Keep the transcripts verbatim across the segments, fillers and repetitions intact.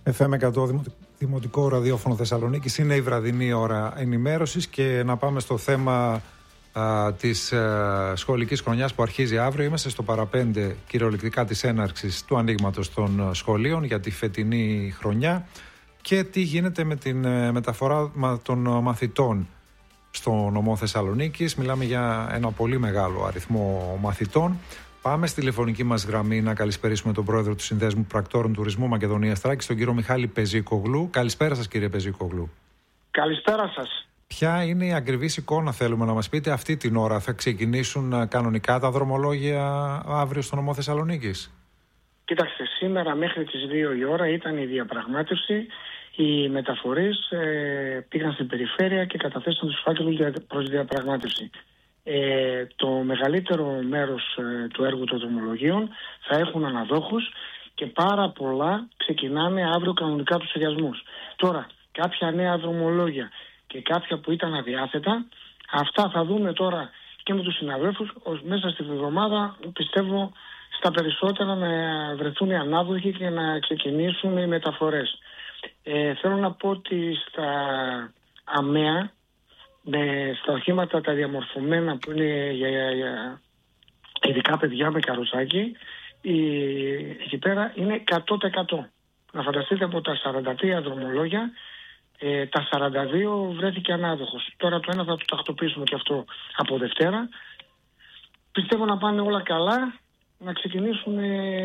εφ εμ εκατό Δημοτικό Ραδιόφωνο Θεσσαλονίκης. Είναι η βραδινή ώρα ενημέρωσης και να πάμε στο θέμα α, της α, σχολικής χρονιάς που αρχίζει αύριο. Είμαστε στο παραπέντε κυριολεκτικά της έναρξης του ανοίγματος των σχολείων για τη φετινή χρονιά και τι γίνεται με την μεταφορά των μαθητών στο νομό Θεσσαλονίκης. Μιλάμε για ένα πολύ μεγάλο αριθμό μαθητών. Πάμε στη τηλεφωνική μας γραμμή να καλησπερίσουμε τον πρόεδρο του Συνδέσμου Πρακτόρων Τουρισμού Μακεδονίας Θράκης, τον κύριο Μιχάλη Πεζίκογλου. Καλησπέρα σας, κύριε Πεζίκογλου. Καλησπέρα σας. Ποια είναι η ακριβής εικόνα, θέλουμε να μας πείτε, αυτή την ώρα? Θα ξεκινήσουν κανονικά τα δρομολόγια αύριο στο νομό Θεσσαλονίκης? Κοιτάξτε, σήμερα μέχρι τις δύο η ώρα ήταν η διαπραγμάτευση. Οι μεταφορείς ε, πήγαν στην περιφέρεια και καταθέσαν τους φάκελους προς διαπραγμάτευση. Ε, το μεγαλύτερο μέρος ε, του έργου των δρομολογίων θα έχουν αναδόχους και πάρα πολλά ξεκινάνε αύριο κανονικά τους σχεδιασμούς. Τώρα, κάποια νέα δρομολόγια και κάποια που ήταν αδιάθετα, αυτά θα δούμε τώρα και με τους συναδέλφους, ως μέσα στη εβδομάδα πιστεύω στα περισσότερα να βρεθούν οι ανάδοχοι και να ξεκινήσουν οι μεταφορές. Ε, θέλω να πω ότι στα ΑΜΕΑ, με, στα οχήματα τα διαμορφωμένα που είναι για, για, για ειδικά παιδιά με καροτσάκι, η, εκεί πέρα είναι εκατό τοις εκατό. Να φανταστείτε, από τα σαράντα τρία δρομολόγια, ε, τα σαράντα δύο βρέθηκε ανάδοχος. Τώρα το ένα θα το τακτοποιήσουμε και αυτό από Δευτέρα. Πιστεύω να πάνε όλα καλά, να ξεκινήσουμε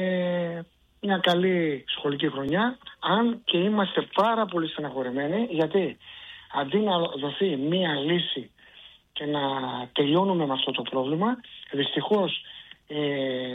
μια καλή σχολική χρονιά, αν και είμαστε πάρα πολύ στεναχωρεμένοι, γιατί αντί να δοθεί μία λύση και να τελειώνουμε με αυτό το πρόβλημα, δυστυχώς ε,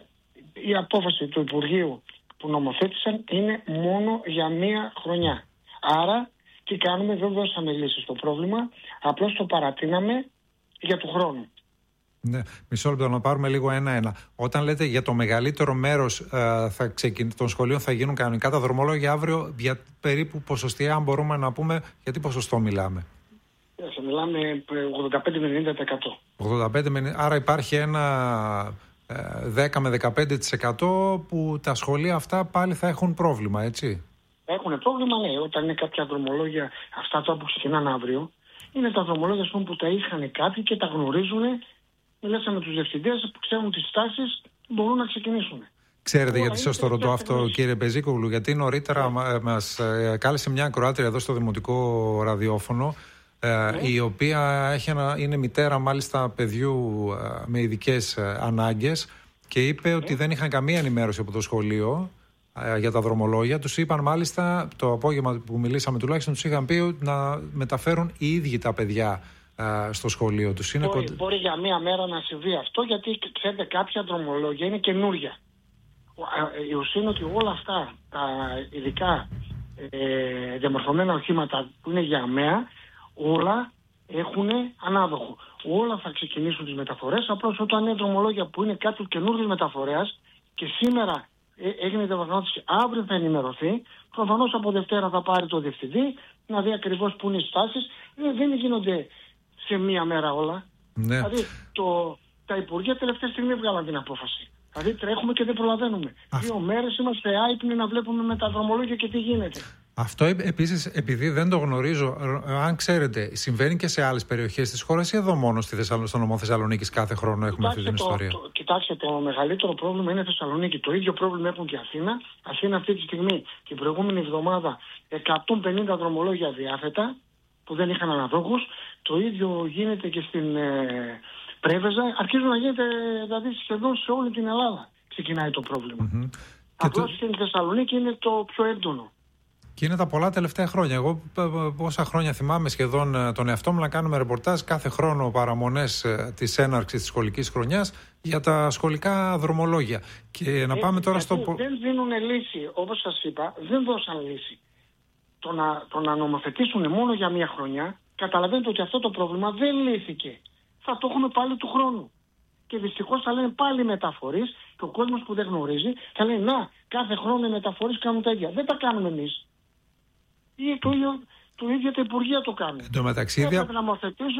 η απόφαση του Υπουργείου που νομοθέτησαν είναι μόνο για μία χρονιά. Άρα, τι κάνουμε? Δεν δώσαμε λύση στο πρόβλημα, απλώς το παρατείναμε για του χρόνου. Ναι, μισό λεπτό να πάρουμε λίγο ένα-ένα. Όταν λέτε για το μεγαλύτερο μέρος ε, θα ξεκιν... των σχολείων θα γίνουν κανονικά τα δρομολόγια αύριο, για περίπου ποσοστιαία, αν μπορούμε να πούμε, για τι ποσοστό μιλάμε? Yeah, μιλάμε ογδόντα πέντε με ενενήντα τοις εκατό. ογδόντα πέντε με... Άρα υπάρχει ένα ε, δέκα με δεκαπέντε τοις εκατό που τα σχολεία αυτά πάλι θα έχουν πρόβλημα, έτσι? Έχουν πρόβλημα, ναι. Όταν είναι κάποια δρομολόγια, αυτά τώρα που ξεκινάνε αύριο, είναι τα δρομολόγια που τα είχαν κάποιοι και τα γνωρίζουν. Μιλήσαμε με τους διευθυντές που ξέρουν τις στάσεις, μπορούν να ξεκινήσουν. Ξέρετε γιατί σας το ρωτώ αυτό, κύριε Πεζίκογλου? Γιατί νωρίτερα yeah. μας κάλεσε μια ακροάτρια εδώ στο Δημοτικό Ραδιόφωνο, yeah. η οποία έχει ένα, είναι μητέρα μάλιστα παιδιού με ειδικές ανάγκες και είπε yeah. ότι δεν είχαν καμία ενημέρωση από το σχολείο για τα δρομολόγια. Τους είπαν μάλιστα, το απόγευμα που μιλήσαμε τουλάχιστον, τους είχαν πει να μεταφέρουν οι ίδιοι τα παιδιά στο σχολείο τους. Είναι μπορεί, κοντ... μπορεί για μία μέρα να συμβεί αυτό, γιατί ξέρετε, κάποια δρομολόγια είναι καινούρια. Η ουσία είναι ότι όλα αυτά τα ειδικά ε, διαμορφωμένα οχήματα που είναι για ΑΜΕΑ, όλα έχουν ανάδοχο. Όλα θα ξεκινήσουν τις μεταφορές. Απλώς όταν είναι δρομολόγια που είναι κάτι καινούργιο μεταφορέας και σήμερα ε, έγινε η διαπραγμάτευση, αύριο θα ενημερωθεί. Προφανώς από Δευτέρα θα πάρει το διευθυντή να δει ακριβώς πού είναι οι στάσεις. Ε, δεν γίνονται σε μία μέρα όλα. Ναι. Δηλαδή το, τα Υπουργεία τελευταία στιγμή βγάλαν την απόφαση. Δηλαδή τρέχουμε και δεν προλαβαίνουμε. Α... Δύο μέρες είμαστε άϊπνοι να βλέπουμε με τα δρομολόγια και τι γίνεται. Αυτό επίσης, επειδή δεν το γνωρίζω, αν ξέρετε, συμβαίνει και σε άλλες περιοχές της χώρας ή εδώ μόνο στη Θεσσαλ... στο νομό Θεσσαλονίκης κάθε χρόνο έχουμε κοιτάξτε, αυτή την το, ιστορία? Το, κοιτάξτε, το μεγαλύτερο πρόβλημα είναι Θεσσαλονίκη. Το ίδιο πρόβλημα έχουν και Αθήνα. Αθήνα αυτή τη στιγμή, την προηγούμενη εβδομάδα, εκατόν πενήντα δρομολόγια διάθετα που δεν είχαν αναδόχους. Το ίδιο γίνεται και στην ε, Πρέβεζα. Αρχίζουν να γίνεται δηλαδή σχεδόν σε όλη την Ελλάδα. Ξεκινάει το πρόβλημα. Mm-hmm. Απλώς το... στην Θεσσαλονίκη είναι το πιο έντονο. Και είναι τα πολλά τελευταία χρόνια. Εγώ πόσα χρόνια θυμάμαι σχεδόν τον εαυτό μου να κάνουμε ρεπορτάζ κάθε χρόνο, παραμονές της έναρξης της σχολικής χρονιάς για τα σχολικά δρομολόγια. Και να πάμε ε, τώρα στο... Δεν δίνουν λύση, όπως σας είπα, δεν δώσαν λύση. Το να, το να νομοθετήσουν μόνο για μία χρονιά, καταλαβαίνετε ότι αυτό το πρόβλημα δεν λύθηκε. Θα το έχουμε πάλι του χρόνου. Και δυστυχώς θα λένε πάλι μεταφορείς και ο κόσμος που δεν γνωρίζει θα λέει να, κάθε χρόνο οι μεταφορείς κάνουν τα ίδια. Δεν τα κάνουμε εμείς. Ή το ίδιο, το ίδιο τα Υπουργεία το κάνουν. Εν τω μεταξύ, έπρεπε να νομοθετήσουν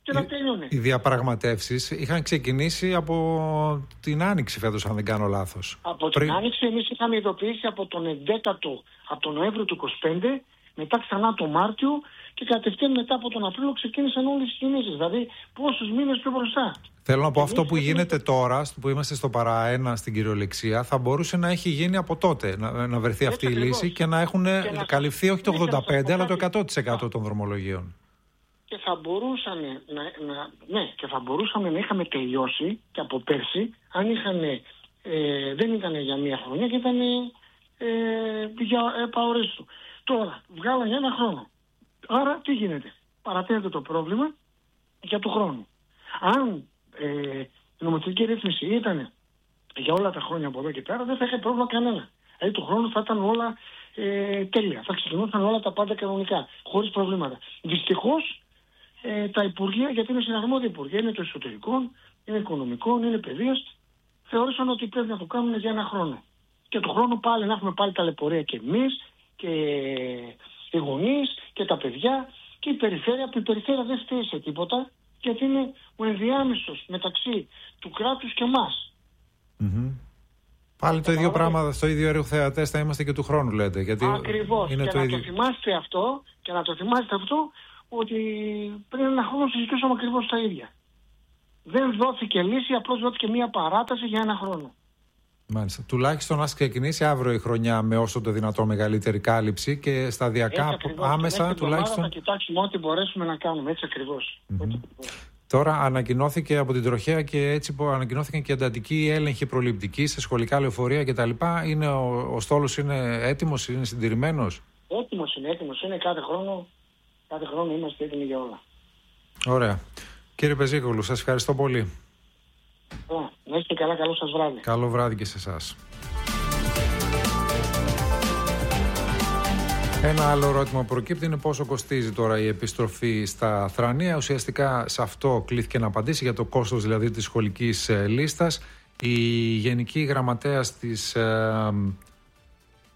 και να τελειώνει. Οι διαπραγματεύσεις είχαν ξεκινήσει από την Άνοιξη φέτος, αν δεν κάνω λάθος. Από Πριν... την Άνοιξη εμείς είχαμε ειδοποιήσει από τον έντεκατο, από τον Νοέμβριο του είκοσι πέντε, μετά ξανά τον Μάρτιο και κατευθείαν μετά από τον Απρίλιο ξεκίνησαν όλες οι κινήσεις. Δηλαδή πόσους μήνες πιο μπροστά. Θέλω να πω, αυτό που γίνεται τώρα, που είμαστε στο παρά ένα στην κυριολεξία, θα μπορούσε να έχει γίνει από τότε, να, να βρεθεί αυτή η λύση και να έχουν και καλυφθεί να... όχι το ογδόντα πέντε τοις εκατό αλλά το εκατό τοις εκατό των δρομολογίων. Και θα μπορούσαν να, να, ναι, και θα μπορούσαμε να είχαμε τελειώσει και από πέρσι, αν είχαν, ε, δεν ήταν για μία χρονιά και ήταν ε, για επαορίστου. Τώρα, βγάλανε ένα χρόνο. Άρα, τι γίνεται. Παρατείνεται το πρόβλημα για του χρόνου. Αν ε, η νομοθετική ρύθμιση ήταν για όλα τα χρόνια από εδώ και πέρα, δεν θα είχε πρόβλημα κανένα. Δηλαδή, του χρόνου θα ήταν όλα ε, τέλεια. Θα ξεκινούσαν όλα τα πάντα κανονικά, χωρίς προβλήματα. Δυστυχώς, ε, τα υπουργεία, γιατί είναι συναρμόδια υπουργεία, είναι το εσωτερικό, είναι οικονομικό, είναι παιδείας, θεώρησαν ότι πρέπει να το κάνουν για ένα χρόνο. Και του χρόνου πάλι να έχουμε πάλι ταλαιπωρία και εμείς και οι γονείς και τα παιδιά και η περιφέρεια, που η περιφέρεια δεν φταίει σε τίποτα, γιατί είναι ο ενδιάμεσος μεταξύ του κράτους και εμάς. Mm-hmm. Πάλι το ίδιο πράγμα, στο ίδιο έργο θεατές θα είμαστε και του χρόνου, λέτε. Γιατί ακριβώς. Είναι και το να ίδιο... το θυμάστε αυτό, και να το θυμάστε αυτό, ότι πριν ένα χρόνο συζητούσαμε ακριβώς τα ίδια. Δεν δόθηκε λύση, απλώς δόθηκε μία παράταση για ένα χρόνο. Μάλιστα. Τουλάχιστον ας ξεκινήσει αύριο η χρονιά με όσο το δυνατό μεγαλύτερη κάλυψη και σταδιακά άμεσα τουλάχιστον. Θα κοιτάξουμε ό,τι μπορέσουμε να κάνουμε, έτσι ακριβώς. Mm-hmm. Τώρα ανακοινώθηκε από την τροχέα και έτσι που ανακοινώθηκαν και εντατικοί έλεγχοι προληπτικοί σε σχολικά λεωφορεία κτλ. Είναι ο, ο στόλος είναι έτοιμος, είναι συντηρημένος. Έτοιμος είναι, έτοιμος είναι. Κάθε χρόνο, κάθε χρόνο είμαστε έτοιμοι για όλα. Ωραία. Κύριε Πεζίκογλου, σας ευχαριστώ πολύ. Α, να είστε καλά, καλό σας βράδυ. Καλό βράδυ και σε εσάς. Ένα άλλο ερώτημα που προκύπτει είναι πόσο κοστίζει τώρα η επιστροφή στα θρανία. Ουσιαστικά σε αυτό κλήθηκε να απαντήσει, για το κόστος δηλαδή της σχολικής ε, λίστας. Η Γενική Γραμματέας της ε,